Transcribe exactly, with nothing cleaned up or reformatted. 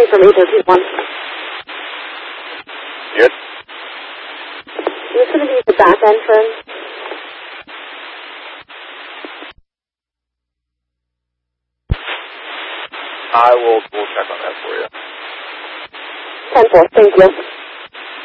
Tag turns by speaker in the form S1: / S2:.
S1: three from eight thirteen one.
S2: Yes.
S1: You're going to use the back entrance.
S2: I will we'll check on that for you.
S1: ten four, thank you.